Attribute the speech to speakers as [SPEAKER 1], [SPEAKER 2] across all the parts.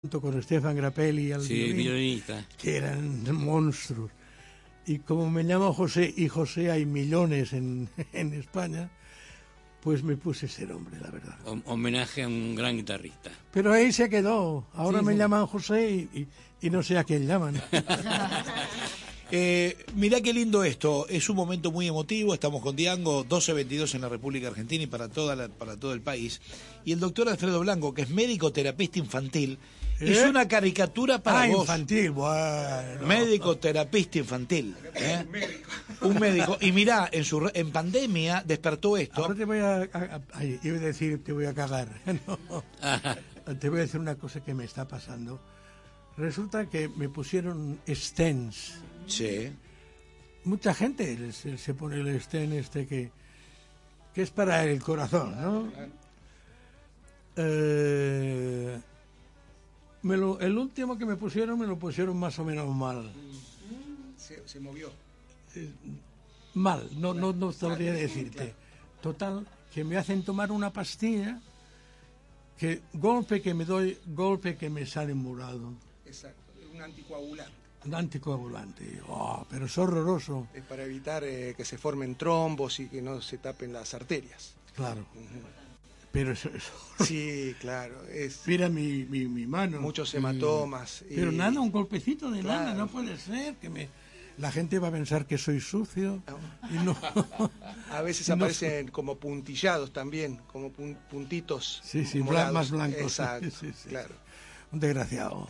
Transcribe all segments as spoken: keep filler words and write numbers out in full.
[SPEAKER 1] con Stefan Grappelli al
[SPEAKER 2] sí,
[SPEAKER 1] violín,
[SPEAKER 2] violinista,
[SPEAKER 1] que eran monstruos. Y como me llamo José, y José hay millones en, en España, pues me puse ese nombre, la verdad.
[SPEAKER 2] Homenaje a un gran guitarrista.
[SPEAKER 1] Pero ahí se quedó. Ahora
[SPEAKER 3] sí,
[SPEAKER 1] me
[SPEAKER 3] sí.
[SPEAKER 1] llaman José y, y, y no sé a quién llaman.
[SPEAKER 4] Eh, mirá qué lindo esto, es un momento muy emotivo, estamos con Diango, doce veintidós en la República Argentina y para toda la, para todo el país. Y el doctor Alfredo Blanco, que es médico terapista infantil,
[SPEAKER 1] ¿Eh?
[SPEAKER 4] hizo una caricatura para
[SPEAKER 1] ah,
[SPEAKER 4] vos.
[SPEAKER 1] infantil, bueno.
[SPEAKER 4] Médico terapista infantil. ¿eh? Un médico. Y mirá, en su re- en pandemia despertó esto.
[SPEAKER 1] Ahora te voy a, a, a- ay, iba a decir, te voy a cagar. No. Te voy a decir una cosa que me está pasando. Resulta que me pusieron stents.
[SPEAKER 4] Sí.
[SPEAKER 1] Mucha gente se, se pone el stent este que, que es para el corazón, ¿no? Eh, me lo, el último que me pusieron me lo pusieron más o menos mal.
[SPEAKER 3] Se, se movió.
[SPEAKER 1] Mal, no, no, no sabría decirte. Total, que me hacen tomar una pastilla que golpe que me doy, golpe que me sale morado.
[SPEAKER 3] Exacto, un anticoagulante.
[SPEAKER 1] Un anticoagulante. Oh, pero es horroroso.
[SPEAKER 3] Es para evitar eh, que se formen trombos y que no se tapen las arterias.
[SPEAKER 1] Claro.
[SPEAKER 3] Ujú.
[SPEAKER 1] Pero eso, eso.
[SPEAKER 3] Sí, claro. Es
[SPEAKER 1] Mira mi, mi, mi mano.
[SPEAKER 3] muchos hematomas. y-
[SPEAKER 1] Pero nada, un golpecito de
[SPEAKER 3] Claro.
[SPEAKER 1] nada, no puede ser. Que me... La gente va a pensar que soy sucio y no.
[SPEAKER 3] A veces
[SPEAKER 1] No.
[SPEAKER 3] aparecen como puntillados también, como pun- puntitos.
[SPEAKER 1] Sí, sí,
[SPEAKER 3] morados.
[SPEAKER 1] blan- más blancos.
[SPEAKER 3] Exacto,
[SPEAKER 1] Sí, sí, sí.
[SPEAKER 3] claro.
[SPEAKER 1] Un desgraciado.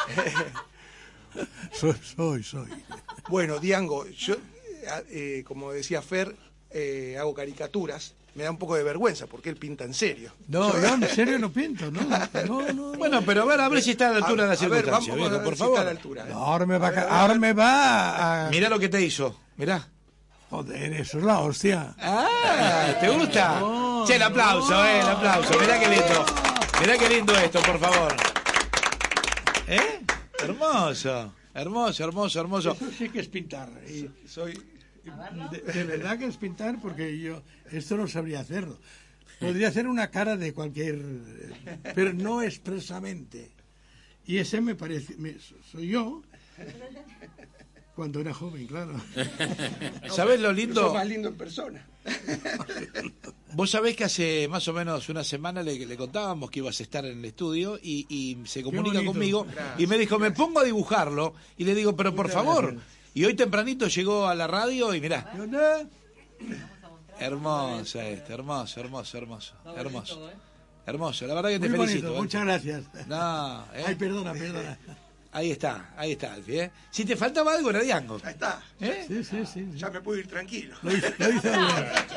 [SPEAKER 1] soy, soy, soy.
[SPEAKER 3] Bueno, Diango, yo, eh, como decía Fer, eh, hago caricaturas. Me da un poco de vergüenza porque él pinta en serio.
[SPEAKER 1] No, yo en serio no pinto, ¿no? No, no.
[SPEAKER 4] Bueno, pero a ver, a ver si está a la altura de la
[SPEAKER 3] A ver, vamos,
[SPEAKER 4] circunstancia,
[SPEAKER 3] vamos a
[SPEAKER 4] viejo,
[SPEAKER 3] ver
[SPEAKER 4] por
[SPEAKER 3] si está a la
[SPEAKER 4] favor.
[SPEAKER 3] altura.
[SPEAKER 1] No, ahora me va a, ca- ahora me va a...
[SPEAKER 4] Mirá lo que te hizo, mirá.
[SPEAKER 1] Joder, eso es la hostia.
[SPEAKER 4] Ah, ¿te gusta?
[SPEAKER 1] No,
[SPEAKER 4] che, el aplauso,
[SPEAKER 1] no.
[SPEAKER 4] eh, el aplauso. Mirá qué lindo. Mirá qué lindo esto, por favor. ¿Eh? Hermoso, hermoso, hermoso, hermoso.
[SPEAKER 1] Eso sí que es pintar. Y
[SPEAKER 3] Soy
[SPEAKER 1] de, de verdad que es pintar porque yo esto no sabría hacerlo. Podría hacer una cara de cualquier... Pero no expresamente. Y ese me parece... me- soy yo cuando era joven, claro.
[SPEAKER 4] ¿Sabés lo
[SPEAKER 3] sos
[SPEAKER 4] lindo?
[SPEAKER 3] más lindo en persona.
[SPEAKER 4] Vos sabés que hace más o menos una semana le, le contábamos que ibas a estar en el estudio y, y se comunica
[SPEAKER 1] bonito.
[SPEAKER 4] conmigo
[SPEAKER 3] Gracias.
[SPEAKER 4] y me dijo, me pongo a dibujarlo. Y le digo, pero por
[SPEAKER 1] Muchas
[SPEAKER 4] favor.
[SPEAKER 1] gracias.
[SPEAKER 4] Y hoy tempranito llegó a la radio y mirá.
[SPEAKER 1] Yo, no,
[SPEAKER 4] Hermoso esto, hermoso, hermoso, hermoso. Hermoso. Hermoso, la verdad que te
[SPEAKER 1] muy
[SPEAKER 4] felicito.
[SPEAKER 1] bonito,
[SPEAKER 4] ¿eh?
[SPEAKER 1] muchas gracias.
[SPEAKER 4] No, ¿eh?
[SPEAKER 1] Ay, perdona, perdona.
[SPEAKER 4] Ahí está, ahí está, Alfie, ¿eh? Si te faltaba algo era Diango.
[SPEAKER 3] Ya está.
[SPEAKER 4] ¿Eh?
[SPEAKER 1] Sí, sí, sí. sí.
[SPEAKER 3] Ya me puedo ir tranquilo.
[SPEAKER 1] Lo hizo, lo hizo bien.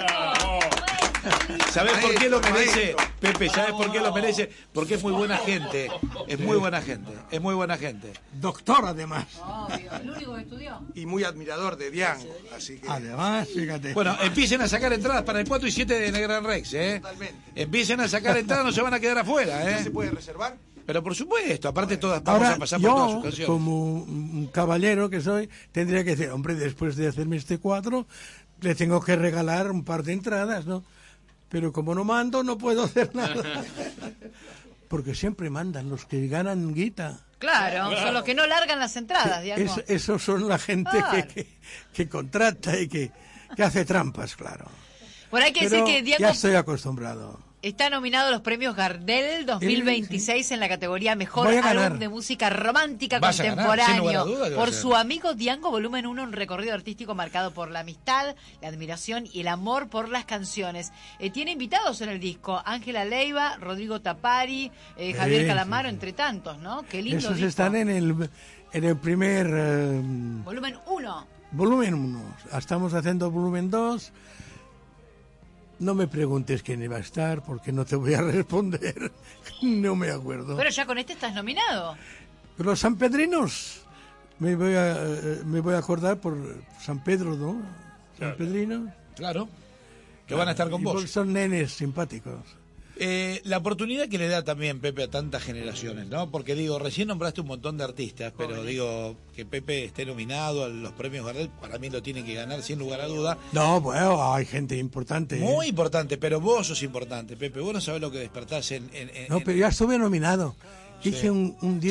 [SPEAKER 4] ¿Sabés por qué lo
[SPEAKER 3] Maestro,
[SPEAKER 4] merece?
[SPEAKER 3] maestro.
[SPEAKER 4] Pepe, ¿sabés por qué lo merece? Porque es muy buena gente. Es muy buena gente. Es muy buena gente.
[SPEAKER 1] Doctor, además.
[SPEAKER 5] Obvio, el único que estudió.
[SPEAKER 3] Y muy admirador de Diango. Así que.
[SPEAKER 1] Además, fíjate.
[SPEAKER 4] Bueno, empiecen a sacar entradas para el cuatro y siete de Gran Rex, ¿eh?
[SPEAKER 3] Totalmente.
[SPEAKER 4] Empiecen a sacar entradas, no se van a quedar afuera,
[SPEAKER 3] ¿Ya se
[SPEAKER 4] ¿eh?
[SPEAKER 3] puede reservar?
[SPEAKER 4] Pero por supuesto, aparte todas vamos
[SPEAKER 1] Ahora,
[SPEAKER 4] a pasar por todas sus
[SPEAKER 1] yo,
[SPEAKER 4] canciones.
[SPEAKER 1] como un caballero que soy, tendría que decir, hombre, después de hacerme este cuadro, le tengo que regalar un par de entradas, ¿no? Pero como no mando, no puedo hacer nada. Porque siempre mandan los que ganan guita.
[SPEAKER 5] Claro, son los que no largan las entradas, Diango.
[SPEAKER 1] Es- esos son la gente
[SPEAKER 5] Claro.
[SPEAKER 1] que, que, que contrata y que, que hace trampas, claro.
[SPEAKER 5] Por ahí hay que
[SPEAKER 1] Pero
[SPEAKER 5] decir que Diango
[SPEAKER 1] ya estoy acostumbrado.
[SPEAKER 5] está nominado a los premios Gardel dos mil veintiséis en la categoría Mejor
[SPEAKER 1] Voy a ganar.
[SPEAKER 5] Álbum de Música Romántica
[SPEAKER 4] Vas a ganar, sin lugar a
[SPEAKER 5] Contemporáneo
[SPEAKER 4] dudas que vas
[SPEAKER 5] por
[SPEAKER 4] a
[SPEAKER 5] su
[SPEAKER 4] ganar.
[SPEAKER 5] amigo Diango Volumen uno, un recorrido artístico marcado por la amistad, la admiración y el amor por las canciones. Eh, tiene invitados en el disco Ángela Leiva, Rodrigo Tapari, eh, Javier
[SPEAKER 1] Sí,
[SPEAKER 5] Calamaro,
[SPEAKER 1] sí, sí.
[SPEAKER 5] entre tantos, ¿no? Qué lindo
[SPEAKER 1] Esos
[SPEAKER 5] disco.
[SPEAKER 1] están en el, en el primer eh,
[SPEAKER 5] Volumen uno.
[SPEAKER 1] volumen uno. Estamos haciendo volumen dos. No me preguntes quién iba a estar porque no te voy a responder. No me acuerdo.
[SPEAKER 5] Pero ya con este estás nominado.
[SPEAKER 1] Los sanpedrinos, me voy a, eh, me voy a acordar por San Pedro, ¿no? San Pedrino.
[SPEAKER 4] Claro. Que van a estar con
[SPEAKER 1] Y
[SPEAKER 4] vos.
[SPEAKER 1] pues son nenes simpáticos.
[SPEAKER 4] Eh, la oportunidad que le da también Pepe a tantas generaciones, ¿no? Porque digo, recién nombraste un montón de artistas, pero digo, que Pepe esté nominado a los premios Gardel, para mí lo tiene que ganar sin lugar a duda.
[SPEAKER 1] No, bueno, hay gente importante. ¿eh?
[SPEAKER 4] Muy importante, pero vos sos importante, Pepe. Vos no sabés lo que despertás en... en- en-
[SPEAKER 1] No, pero ya estuve nominado. Hice
[SPEAKER 4] Sí.
[SPEAKER 1] un, un